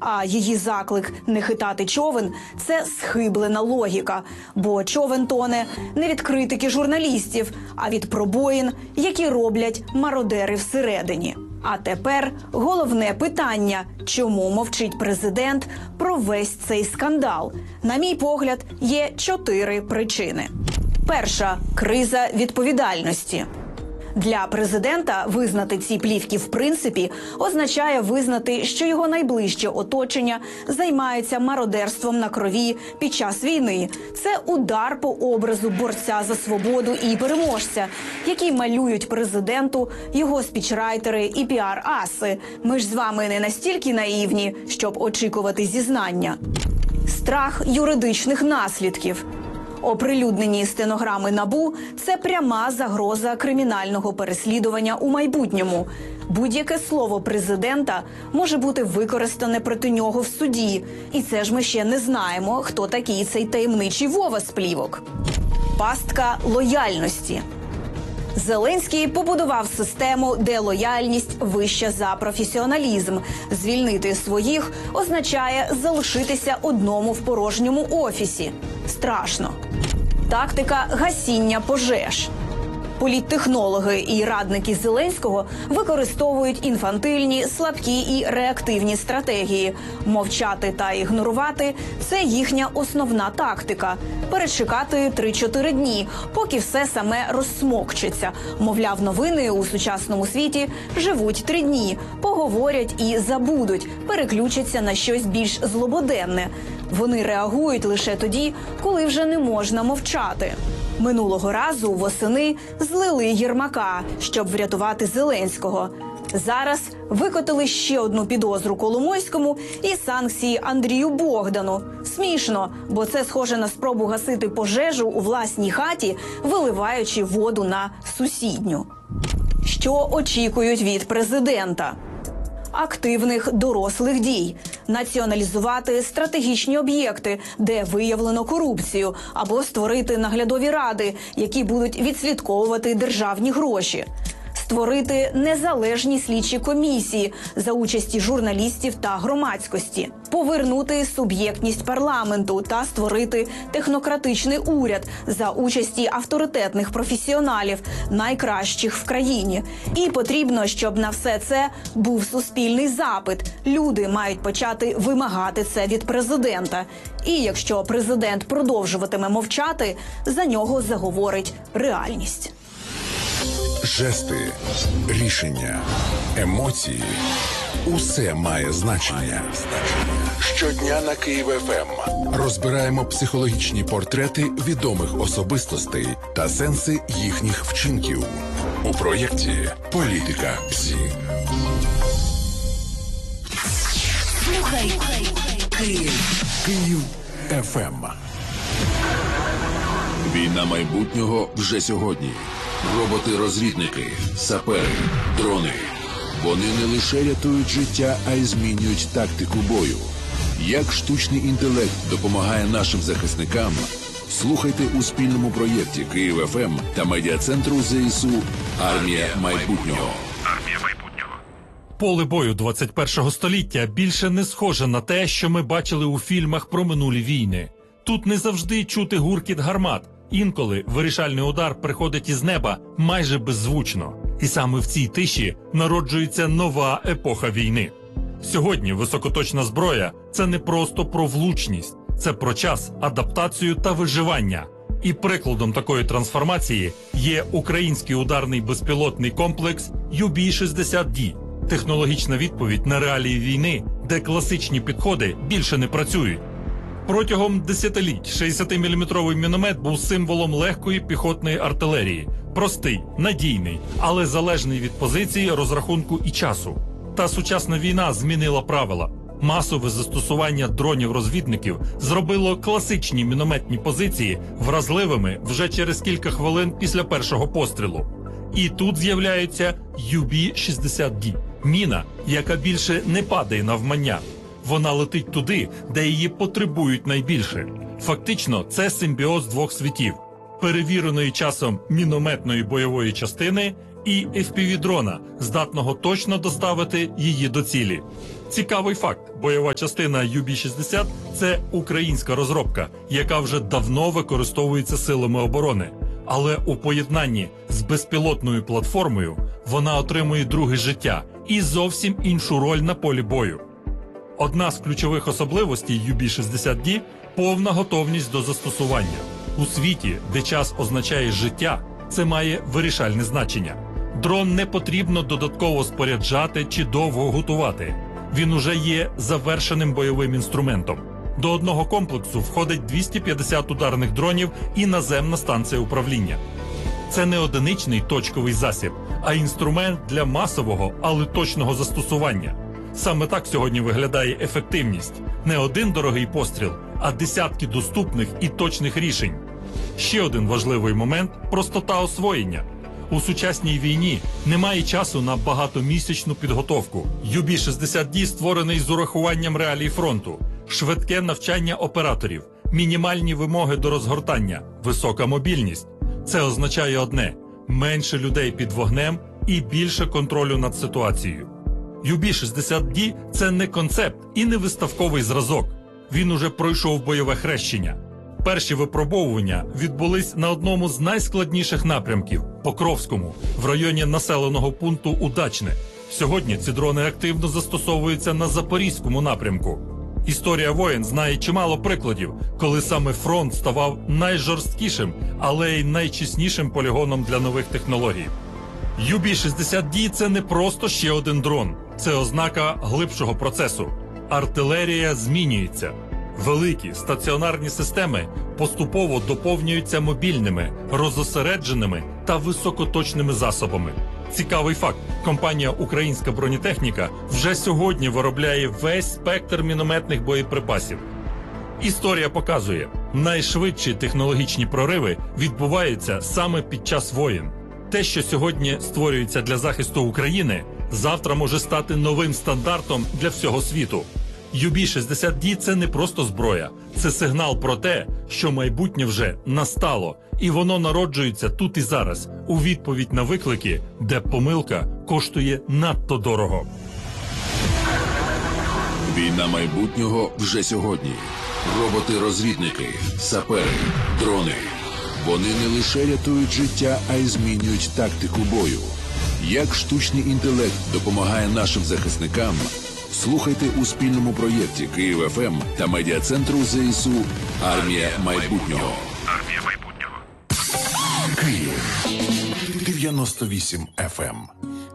А її заклик не хитати човен – це схиблена логіка. Бо човен тоне не від критики журналістів, а від пробоїн, які роблять мародери всередині. А тепер головне питання – чому мовчить президент про весь цей скандал? На мій погляд, є 4 причини. Перша – криза відповідальності. Для президента визнати ці плівки в принципі означає визнати, що його найближче оточення займається мародерством на крові під час війни. Це удар по образу борця за свободу і переможця, які малюють президенту його спічрайтери і піар-аси. Ми ж з вами не настільки наївні, щоб очікувати зізнання. Страх юридичних наслідків. Оприлюднені стенограми НАБУ – це пряма загроза кримінального переслідування у майбутньому. Будь-яке слово президента може бути використане проти нього в суді. І це ж ми ще не знаємо, хто такий цей таємничий Вова з плівок. Пастка лояльності. Зеленський побудував систему, де лояльність вища за професіоналізм. Звільнити своїх означає залишитися одному в порожньому офісі. Страшно. Тактика гасіння пожеж. Політтехнологи і радники Зеленського використовують інфантильні, слабкі і реактивні стратегії. Мовчати та ігнорувати – це їхня основна тактика. Перечекати 3-4 дні, поки все саме розсмокчеться. Мовляв, новини у сучасному світі живуть 3 дні, поговорять і забудуть, переключаться на щось більш злободенне. Вони реагують лише тоді, коли вже не можна мовчати. Минулого разу восени злили Єрмака, щоб врятувати Зеленського. Зараз викотили ще одну підозру Коломойському і санкції Андрію Богдану. Смішно, бо це схоже на спробу гасити пожежу у власній хаті, виливаючи воду на сусідню. Що очікують від президента? Активних дорослих дій. Націоналізувати стратегічні об'єкти, де виявлено корупцію, або створити наглядові ради, які будуть відслідковувати державні гроші. Створити незалежні слідчі комісії за участі журналістів та громадськості. Повернути суб'єктність парламенту та створити технократичний уряд за участі авторитетних професіоналів, найкращих в країні. І потрібно, щоб на все це був суспільний запит. Люди мають почати вимагати це від президента. І якщо президент продовжуватиме мовчати, за нього заговорить реальність. Жести, рішення, емоції – усе має значення. Щодня на Київ ФМ розбираємо психологічні портрети відомих особистостей та сенси їхніх вчинків. У проєкті «Політика ПСІ». Слухай Київ ФМ. Війна майбутнього вже сьогодні. Роботи-розвідники, сапери, дрони. Вони не лише рятують життя, а й змінюють тактику бою. Як штучний інтелект допомагає нашим захисникам? Слухайте у спільному проєкті Київ ФМ та медіа-центру ЗСУ «Армія майбутнього». Поле бою 21-го століття більше не схоже на те, що ми бачили у фільмах про минулі війни. Тут не завжди чути гуркіт гармат. Інколи вирішальний удар приходить із неба майже беззвучно. І саме в цій тиші народжується нова епоха війни. Сьогодні високоточна зброя – це не просто про влучність. Це про час, адаптацію та виживання. І прикладом такої трансформації є український ударний безпілотний комплекс UB-60D. Технологічна відповідь на реалії війни, де класичні підходи більше не працюють. Протягом десятиліть 60-мм міномет був символом легкої піхотної артилерії. Простий, надійний, але залежний від позиції, розрахунку і часу. Та сучасна війна змінила правила. Масове застосування дронів-розвідників зробило класичні мінометні позиції вразливими вже через кілька хвилин після першого пострілу. І тут з'являється UB-60D. Міна, яка більше не падає навмання. Вона летить туди, де її потребують найбільше. Фактично, це симбіоз двох світів. Перевіреної часом мінометної бойової частини і FPV-дрона, здатного точно доставити її до цілі. Цікавий факт. Бойова частина UB-60 – це українська розробка, яка вже давно використовується силами оборони. Але у поєднанні з безпілотною платформою вона отримує друге життя і зовсім іншу роль на полі бою. Одна з ключових особливостей UB-60D – повна готовність до застосування. У світі, де час означає життя, це має вирішальне значення. Дрон не потрібно додатково споряджати чи довго готувати. Він уже є завершеним бойовим інструментом. До одного комплексу входить 250 ударних дронів і наземна станція управління. Це не одиничний точковий засіб, а інструмент для масового, але точного застосування. Саме так сьогодні виглядає ефективність. Не один дорогий постріл, а десятки доступних і точних рішень. Ще один важливий момент – простота освоєння. У сучасній війні немає часу на багатомісячну підготовку. UB-60D створений з урахуванням реалій фронту. Швидке навчання операторів, мінімальні вимоги до розгортання, висока мобільність. Це означає одне – менше людей під вогнем і більше контролю над ситуацією. UB-60D – це не концепт і не виставковий зразок. Він уже пройшов бойове хрещення. Перші випробовування відбулись на одному з найскладніших напрямків – Покровському, в районі населеного пункту Удачне. Сьогодні ці дрони активно застосовуються на Запорізькому напрямку. Історія воєн знає чимало прикладів, коли саме фронт ставав найжорсткішим, але й найчеснішим полігоном для нових технологій. UB-60D – це не просто ще один дрон. Це ознака глибшого процесу. Артилерія змінюється. Великі стаціонарні системи поступово доповнюються мобільними, розосередженими та високоточними засобами. Цікавий факт. Компанія «Українська бронетехніка» вже сьогодні виробляє весь спектр мінометних боєприпасів. Історія показує, найшвидші технологічні прориви відбуваються саме під час воєн. Те, що сьогодні створюється для захисту України, завтра може стати новим стандартом для всього світу. UB-60D – це не просто зброя, це сигнал про те, що майбутнє вже настало, і воно народжується тут і зараз, у відповідь на виклики, де помилка коштує надто дорого. Війна майбутнього вже сьогодні. Роботи-розвідники, сапери, дрони. Вони не лише рятують життя, а й змінюють тактику бою. Як штучний інтелект допомагає нашим захисникам, слухайте у спільному проєкті Київ ФМ та медіа-центру ЗСУ «Армія майбутнього». Київ 98 FM.